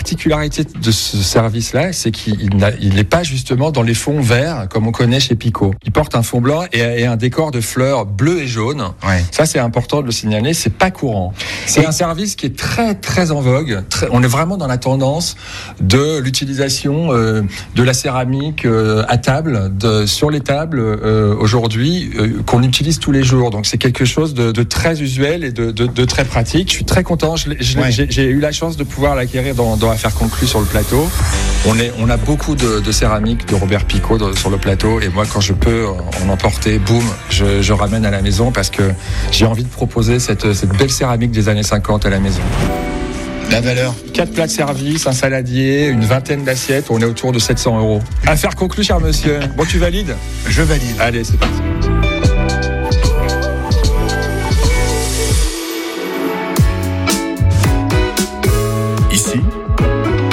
particularité de ce service-là, c'est qu'il n'est pas justement dans les fonds verts comme on connaît chez Picot. Il porte un fond blanc et un décor de fleurs bleues et jaunes. Ouais. Ça, c'est important de le signaler. C'est pas courant. C'est un service qui est très très en vogue. On est vraiment dans la tendance de l'utilisation de la céramique à table, sur les tables aujourd'hui, qu'on utilise tous les jours. Donc c'est quelque chose de très usuel et de très pratique. Je suis très content. J'ai eu la chance de pouvoir l'acquérir dans Affaires conclues sur le plateau. On a beaucoup de céramique de Robert Picot sur le plateau, et moi quand je peux en emporter, boum, je ramène à la maison parce que j'ai envie de proposer cette belle céramique des années 50 à la maison. La valeur? 4 plats de service, un saladier, une vingtaine d'assiettes, on est autour de 700 €. Affaire conclue, cher monsieur. Bon, tu valides? Je valide. Allez, c'est parti. Ici,